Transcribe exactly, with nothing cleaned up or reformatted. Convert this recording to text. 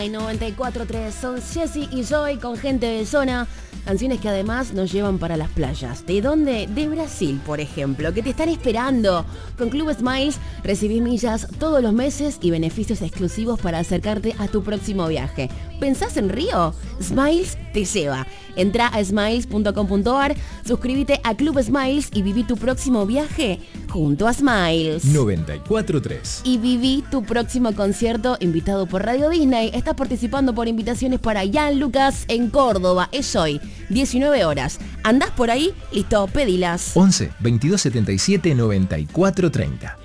noventa y cuatro punto tres son Jessy y Joy con Gente de Zona, canciones que además nos llevan para las playas. ¿De dónde? De Brasil, por ejemplo, que te están esperando. Con Club Smiles recibís millas todos los meses y beneficios exclusivos para acercarte a tu próximo viaje. ¿Pensás en Río? Smiles te lleva. Entra a smiles punto com punto a r, suscríbete a Club Smiles y viví tu próximo viaje junto a Smiles. noventa y cuatro punto tres. Y viví tu próximo concierto invitado por Radio Disney. Estás participando por invitaciones para Jan Lucas en Córdoba. Es hoy, diecinueve horas. ¿Andás por ahí? Listo, pedilas. once, veintidós setenta y siete, noventa y cuatro treinta.